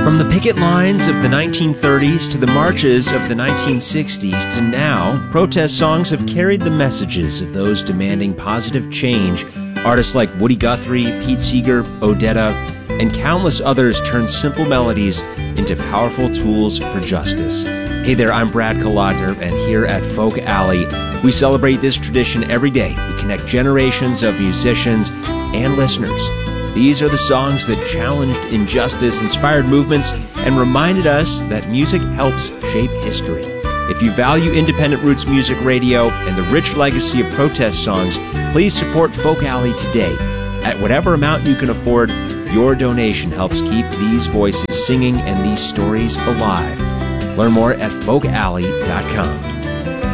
From the picket lines of the 1930s to the marches of the 1960s to now, protest songs have carried the messages of those demanding positive change. Artists like Woody Guthrie, Pete Seeger, Odetta, and countless others turn simple melodies into powerful tools for justice. Hey there, I'm Brad Kalodner, and here at Folk Alley, we celebrate this tradition every day. We connect generations of musicians and listeners. These are the songs that challenged injustice, inspired movements, and reminded us that music helps shape history. If you value independent roots music radio and the rich legacy of protest songs, please support Folk Alley today. At whatever amount you can afford, your donation helps keep these voices singing and these stories alive. Learn more at folkalley.com.